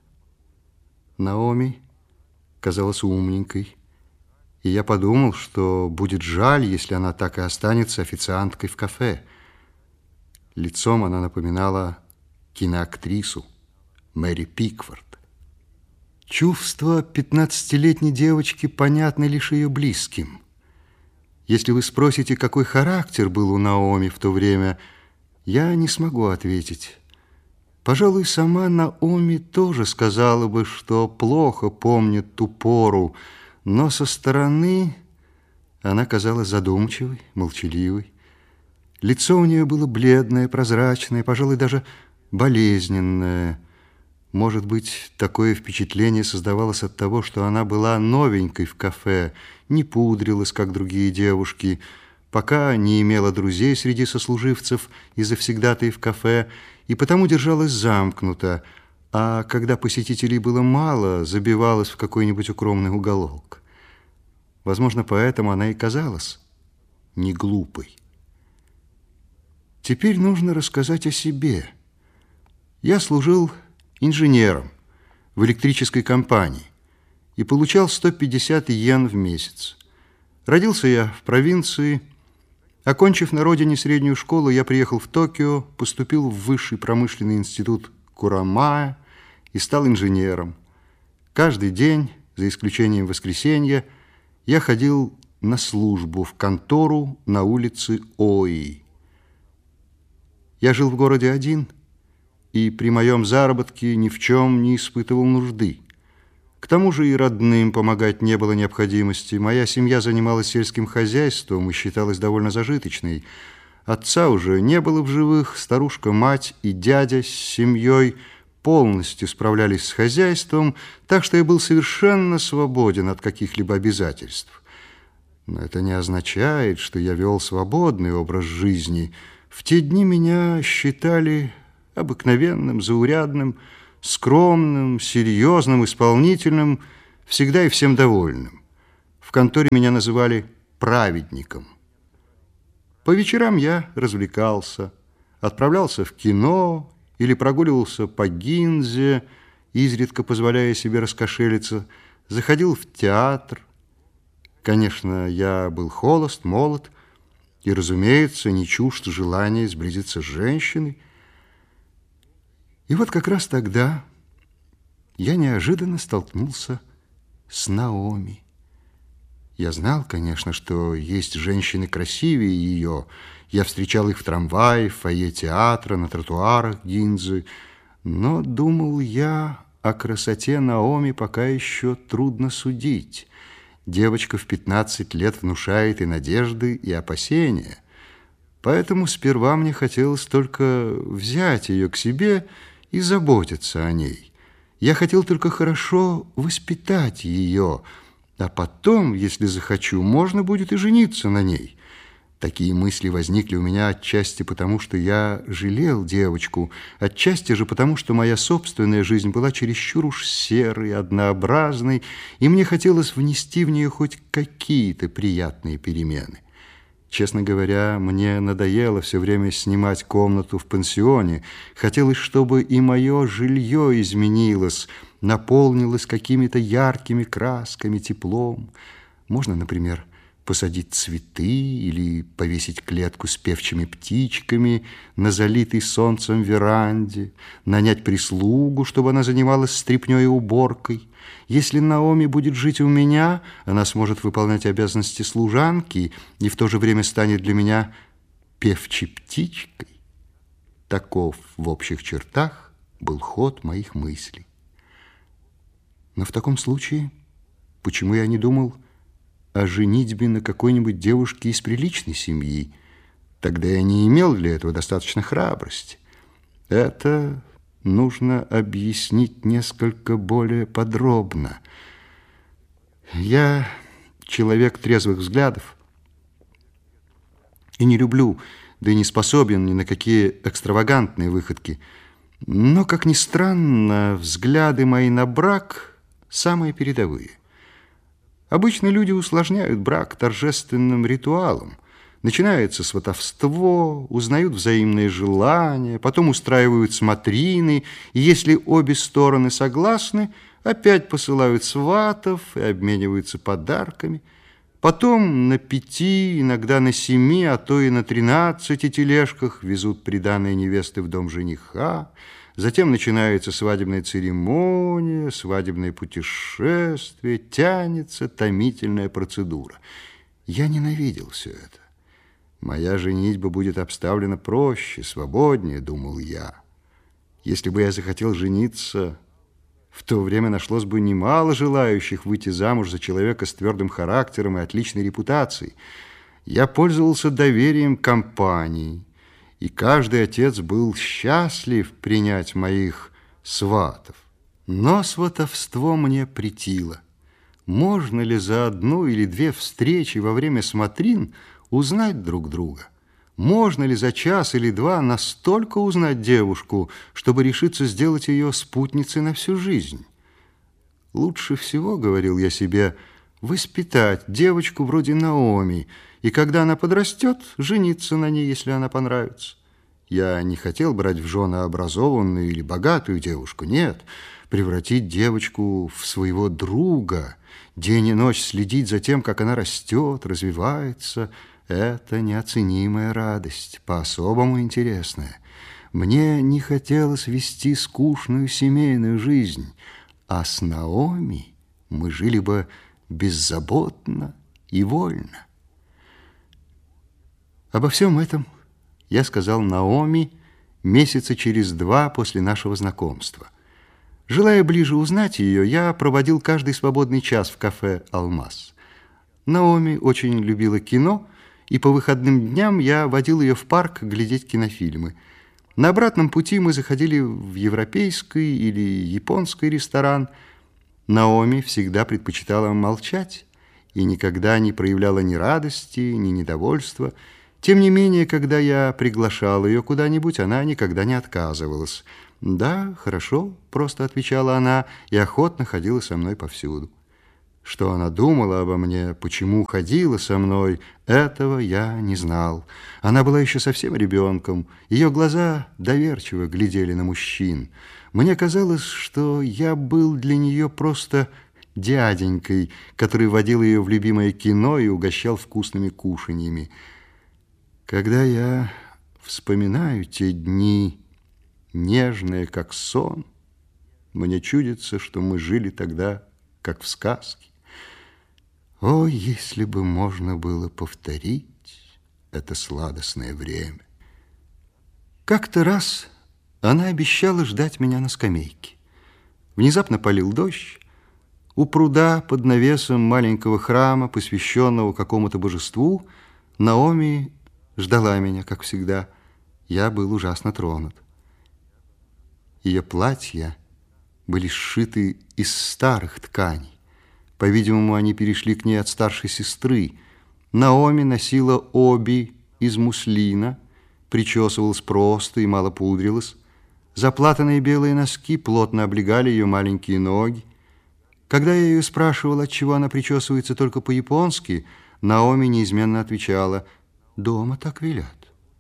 Наоми казалась умненькой, и я подумал, что будет жаль, если она так и останется официанткой в кафе. Лицом она напоминала киноактрису Мэри Пикфорд. Чувства пятнадцатилетней девочки понятны лишь ее близким. Если вы спросите, какой характер был у Наоми в то время, я не смогу ответить. Пожалуй, сама Наоми тоже сказала бы, что плохо помнит ту пору, но со стороны она казалась задумчивой, молчаливой. Лицо у нее было бледное, прозрачное, пожалуй, даже болезненное. Может быть, такое впечатление создавалось от того, что она была новенькой в кафе, не пудрилась, как другие девушки, пока не имела друзей среди сослуживцев и завсегдатаев в кафе, и потому держалась замкнуто, а когда посетителей было мало, забивалась в какой-нибудь укромный уголок. Возможно, поэтому она и казалась не глупой. Теперь нужно рассказать о себе. Я служил инженером в электрической компании и получал сто пятьдесят йен в месяц. Родился я в провинции. Окончив на родине среднюю школу, я приехал в Токио, поступил в высший промышленный институт Курамая и стал инженером. Каждый день, за исключением воскресенья, я ходил на службу в контору на улице Ои. Я жил в городе один, и при моем заработке ни в чем не испытывал нужды. К тому же и родным помогать не было необходимости. Моя семья занималась сельским хозяйством и считалась довольно зажиточной. Отца уже не было в живых, старушка-мать и дядя с семьей полностью справлялись с хозяйством, так что я был совершенно свободен от каких-либо обязательств. Но это не означает, что я вел свободный образ жизни. В те дни меня считали обыкновенным, заурядным, скромным, серьезным, исполнительным, всегда и всем довольным. В конторе меня называли праведником. По вечерам я развлекался, отправлялся в кино или прогуливался по Гинзе, изредка позволяя себе раскошелиться, заходил в театр. Конечно, я был холост, молод и, разумеется, не чужд желания сблизиться с женщиной. И вот как раз тогда я неожиданно столкнулся с Наоми. Я знал, конечно, что есть женщины красивее ее. Я встречал их в трамвае, в фойе театра, на тротуарах Гинзы. Но думал я, о красоте Наоми пока еще трудно судить. Девочка в пятнадцать лет внушает и надежды, и опасения. Поэтому сперва мне хотелось только взять ее к себе и заботиться о ней. Я хотел только хорошо воспитать ее, а потом, если захочу, можно будет и жениться на ней. Такие мысли возникли у меня отчасти потому, что я жалел девочку, отчасти же потому, что моя собственная жизнь была чересчур уж серой, однообразной, и мне хотелось внести в нее хоть какие-то приятные перемены. Честно говоря, мне надоело все время снимать комнату в пансионе. Хотелось, чтобы и мое жилье изменилось, наполнилось какими-то яркими красками, теплом. Можно, например, посадить цветы или повесить клетку с певчими птичками на залитой солнцем веранде, нанять прислугу, чтобы она занималась стряпнёй и уборкой. Если Наоми будет жить у меня, она сможет выполнять обязанности служанки и в то же время станет для меня певчей птичкой. Таков в общих чертах был ход моих мыслей. Но в таком случае, почему я не думал о женитьбе на какой-нибудь девушке из приличной семьи? Тогда я не имел для этого достаточно храбрости. Это нужно объяснить несколько более подробно. Я человек трезвых взглядов и не люблю, да и не способен ни на какие экстравагантные выходки. Но, как ни странно, взгляды мои на брак самые передовые. Обычно люди усложняют брак торжественным ритуалом. Начинается сватовство, узнают взаимные желания, потом устраивают смотрины, и если обе стороны согласны, опять посылают сватов и обмениваются подарками. Потом на пяти, иногда на семи, а то и на тринадцати тележках везут приданое невесты в дом жениха. Затем начинается свадебная церемония, свадебное путешествие, тянется томительная процедура. Я ненавидел все это. Моя женитьба будет обставлена проще, свободнее, думал я. Если бы я захотел жениться, в то время нашлось бы немало желающих выйти замуж за человека с твердым характером и отличной репутацией. Я пользовался доверием компании, и каждый отец был счастлив принять моих сватов. Но сватовство мне претило. Можно ли за одну или две встречи во время смотрин узнать друг друга? Можно ли за час или два настолько узнать девушку, чтобы решиться сделать ее спутницей на всю жизнь? Лучше всего, говорил я себе, воспитать девочку вроде Наоми, и когда она подрастет, жениться на ней, если она понравится. Я не хотел брать в жены образованную или богатую девушку, нет, превратить девочку в своего друга, день и ночь следить за тем, как она растет, развивается. Это неоценимая радость, по-особому интересная. Мне не хотелось вести скучную семейную жизнь, а с Наоми мы жили бы беззаботно и вольно. Обо всем этом я сказал Наоми месяца через два после нашего знакомства. Желая ближе узнать ее, я проводил каждый свободный час в кафе «Алмаз». Наоми очень любила кино, и по выходным дням я водил ее в парк глядеть кинофильмы. На обратном пути мы заходили в европейский или японский ресторан. Наоми всегда предпочитала молчать и никогда не проявляла ни радости, ни недовольства. Тем не менее, когда я приглашал ее куда-нибудь, она никогда не отказывалась. «Да, хорошо», — просто отвечала она, и охотно ходила со мной повсюду. Что она думала обо мне, почему ходила со мной, этого я не знал. Она была еще совсем ребенком, ее глаза доверчиво глядели на мужчин. Мне казалось, что я был для нее просто дяденькой, который водил ее в любимое кино и угощал вкусными кушаньями. Когда я вспоминаю те дни, нежные, как сон, мне чудится, что мы жили тогда, как в сказке. О, если бы можно было повторить это сладостное время! Как-то раз она обещала ждать меня на скамейке. Внезапно полил дождь. У пруда под навесом маленького храма, посвященного какому-то божеству, Наоми ждала меня, как всегда. Я был ужасно тронут. Ее платья были сшиты из старых тканей. По-видимому, они перешли к ней от старшей сестры. Наоми носила оби из муслина, причесывалась просто и мало пудрилась. Заплатанные белые носки плотно облегали ее маленькие ноги. Когда я ее спрашивал, отчего она причесывается только по-японски, Наоми неизменно отвечала: «Дома так велят».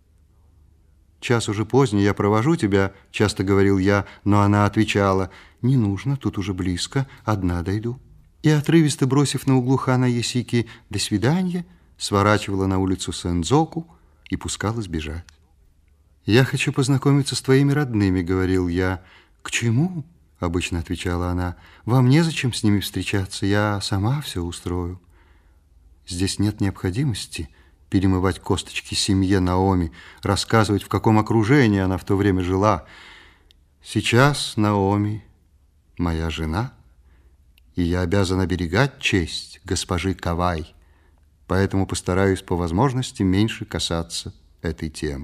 «Час уже поздний, я провожу тебя», — часто говорил я, но она отвечала: «Не нужно, тут уже близко, одна дойду». И, отрывисто бросив на углу Хана Ясики «до свидания», сворачивала на улицу Сэндзоку и пускалась бежать. «Я хочу познакомиться с твоими родными», — говорил я. «К чему?» — обычно отвечала она. «Вам незачем с ними встречаться, я сама все устрою». Здесь нет необходимости перемывать косточки семье Наоми, рассказывать, в каком окружении она в то время жила. Сейчас Наоми моя жена, и я обязан оберегать честь госпожи Кавай, поэтому постараюсь по возможности меньше касаться этой темы.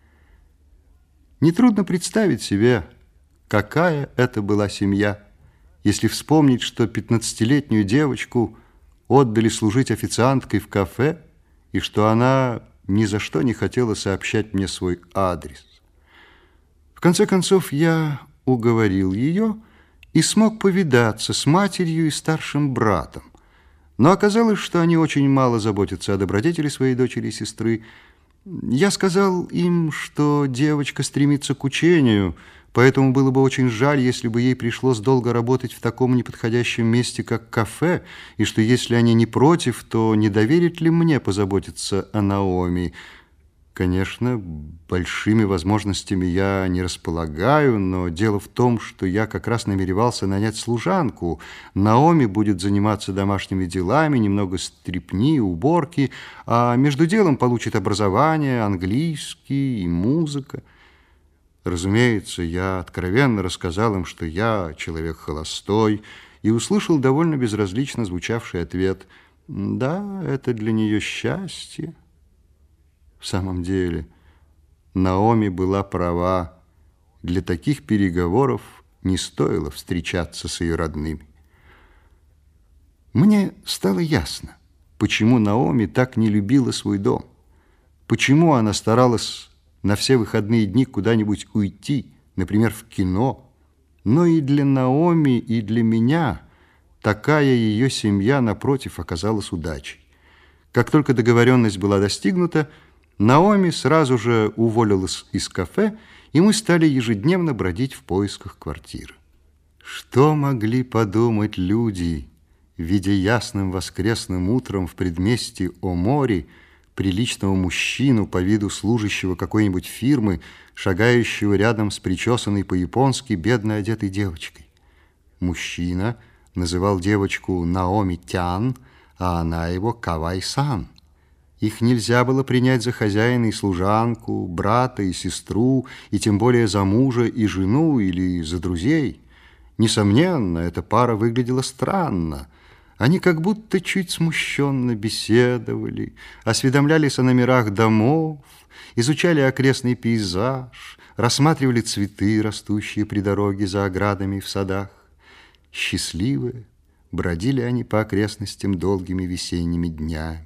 Нетрудно представить себе, какая это была семья, если вспомнить, что пятнадцатилетнюю девочку отдали служить официанткой в кафе, и что она ни за что не хотела сообщать мне свой адрес. В конце концов, я уговорил ее и смог повидаться с матерью и старшим братом. Но оказалось, что они очень мало заботятся о добродетели своей дочери и сестры. Я сказал им, что девочка стремится к учению, поэтому было бы очень жаль, если бы ей пришлось долго работать в таком неподходящем месте, как кафе, и что если они не против, то не доверят ли мне позаботиться о Наоми. Конечно, большими возможностями я не располагаю, но дело в том, что я как раз намеревался нанять служанку. Наоми будет заниматься домашними делами, немного стряпни, уборки, а между делом получит образование, английский и музыка. Разумеется, я откровенно рассказал им, что я человек холостой, и услышал довольно безразлично звучавший ответ: «Да, это для нее счастье». В самом деле, Наоми была права. Для таких переговоров не стоило встречаться с ее родными. Мне стало ясно, почему Наоми так не любила свой дом, почему она старалась на все выходные дни куда-нибудь уйти, например, в кино. Но и для Наоми, и для меня такая ее семья, напротив, оказалась удачей. Как только договоренность была достигнута, Наоми сразу же уволилась из кафе, и мы стали ежедневно бродить в поисках квартиры. Что могли подумать люди, видя ясным воскресным утром в предместье Омори приличного мужчину по виду служащего какой-нибудь фирмы, шагающего рядом с причесанной по-японски бедно одетой девочкой? Мужчина называл девочку Наоми-тян, а она его Кавай-сан. Их нельзя было принять за хозяина и служанку, брата и сестру, и тем более за мужа и жену или за друзей. Несомненно, эта пара выглядела странно. Они как будто чуть смущенно беседовали, осведомлялись о номерах домов, изучали окрестный пейзаж, рассматривали цветы, растущие при дороге за оградами и в садах. Счастливая, Бродили они по окрестностям долгими весенними днями.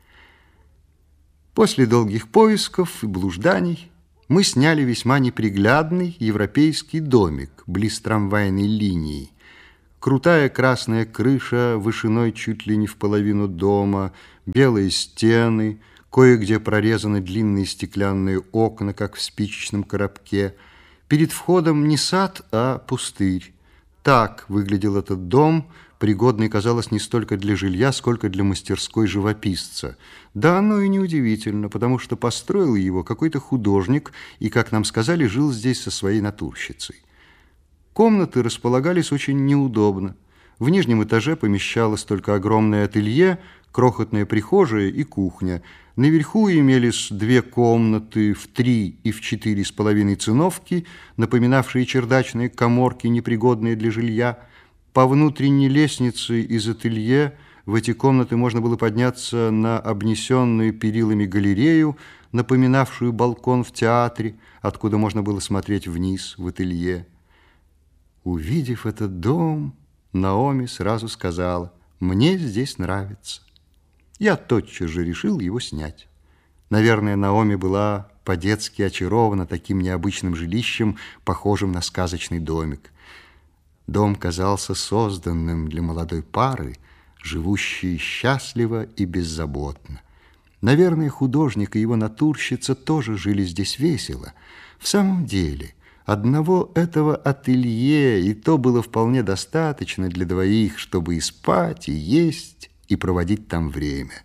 После долгих поисков и блужданий мы сняли весьма неприглядный европейский домик близ трамвайной линии. Крутая красная крыша вышиной чуть ли не в половину дома, белые стены, кое-где прорезаны длинные стеклянные окна, как в спичечном коробке. Перед входом не сад, а пустырь. Так выглядел этот дом, пригодный, казалось, не столько для жилья, сколько для мастерской живописца. Да оно и неудивительно, потому что построил его какой-то художник и, как нам сказали, жил здесь со своей натурщицей. Комнаты располагались очень неудобно. В нижнем этаже помещалось только огромное ателье, крохотная прихожая и кухня. Наверху имелись две комнаты в три и в четыре с половиной циновки, напоминавшие чердачные каморки, непригодные для жилья. По внутренней лестнице из ателье в эти комнаты можно было подняться на обнесенную перилами галерею, напоминавшую балкон в театре, откуда можно было смотреть вниз в ателье. Увидев этот дом, Наоми сразу сказала: «Мне здесь нравится». Я тотчас же решил его снять. Наверное, Наоми была по-детски очарована таким необычным жилищем, похожим на сказочный домик. Дом казался созданным для молодой пары, живущей счастливо и беззаботно. Наверное, художник и его натурщица тоже жили здесь весело. В самом деле, одного этого ателье и то было вполне достаточно для двоих, чтобы и спать, и есть, и проводить там время.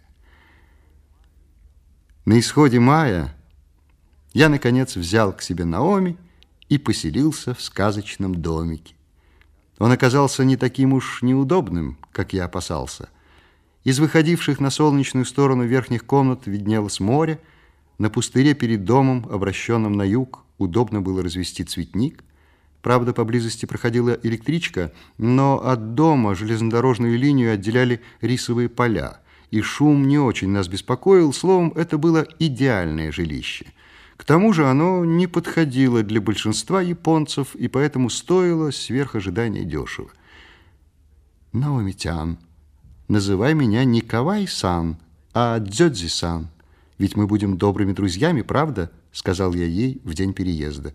На исходе мая я, наконец, взял к себе Наоми и поселился в сказочном домике. Он оказался не таким уж неудобным, как я опасался. Из выходивших на солнечную сторону верхних комнат виднелось море. На пустыре перед домом, обращенном на юг, удобно было развести цветник. Правда, поблизости проходила электричка, но от дома железнодорожную линию отделяли рисовые поля, и шум не очень нас беспокоил. Словом, это было идеальное жилище. К тому же оно не подходило для большинства японцев, и поэтому стоило сверх ожидания дешево. «Наоми-тян, называй меня не Кавай-сан, а Дзёдзи-сан, ведь мы будем добрыми друзьями, правда?» — сказал я ей в день переезда.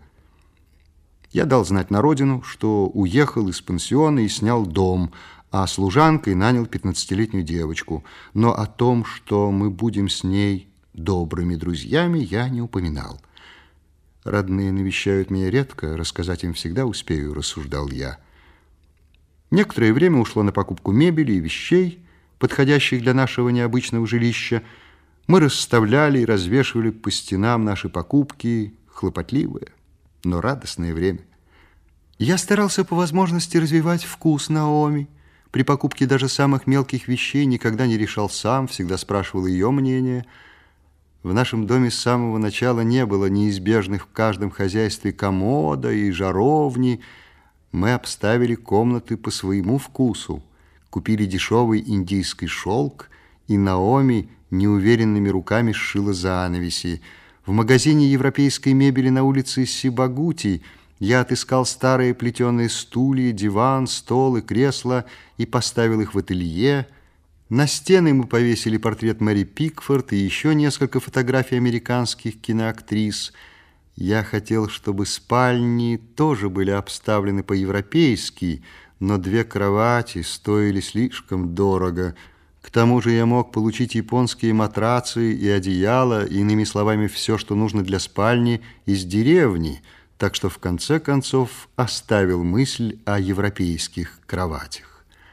Я дал знать на родину, что уехал из пансиона и снял дом, а служанкой нанял пятнадцатилетнюю девочку. Но о том, что мы будем с ней добрыми друзьями, я не упоминал. Родные навещают меня редко, рассказать им всегда успею, рассуждал я. Некоторое время ушло на покупку мебели и вещей, подходящих для нашего необычного жилища. Мы расставляли и развешивали по стенам наши покупки, хлопотливое, но радостное время. Я старался по возможности развивать вкус Наоми. При покупке даже самых мелких вещей никогда не решал сам, всегда спрашивал ее мнение. В нашем доме с самого начала не было неизбежных в каждом хозяйстве комода и жаровни. Мы обставили комнаты по своему вкусу, купили дешевый индийский шелк, и Наоми неуверенными руками сшила занавеси. В магазине европейской мебели на улице Сибагути я отыскал старые плетеные стулья, диван, стол и кресло и поставил их в ателье. На стены мы повесили портрет Мэри Пикфорд и еще несколько фотографий американских киноактрис. Я хотел, чтобы спальни тоже были обставлены по-европейски, но две кровати стоили слишком дорого. К тому же я мог получить японские матрацы и одеяла, иными словами, все, что нужно для спальни, из деревни, так что в конце концов оставил мысль о европейских кроватях.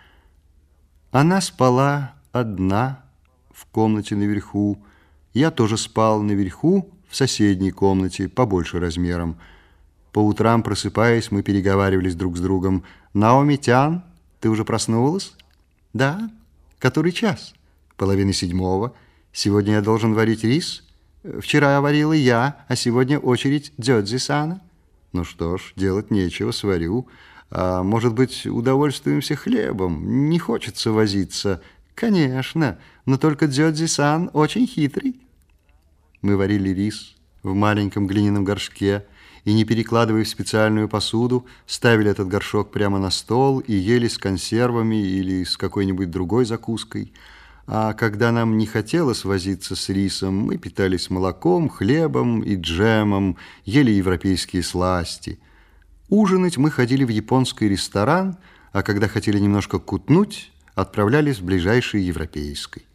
Она спала одна в комнате наверху. Я тоже спал наверху в соседней комнате, побольше размером. По утрам, просыпаясь, мы переговаривались друг с другом. «Наоми-тян, ты уже проснулась?» «Да». «Который час?» «Половина седьмого. Сегодня я должен варить рис. Вчера варила я, а сегодня очередь Дзёдзи-сана». «Ну что ж, делать нечего, сварю. А может быть, удовольствуемся хлебом? Не хочется возиться». «Конечно, но только Дзёдзи-сан очень хитрый». Мы варили рис в маленьком глиняном горшке, и, не перекладывая в специальную посуду, ставили этот горшок прямо на стол и ели с консервами или с какой-нибудь другой закуской. А когда нам не хотелось возиться с рисом, мы питались молоком, хлебом и джемом, ели европейские сласти. Ужинать мы ходили в японский ресторан, а когда хотели немножко кутнуть, отправлялись в ближайший европейский.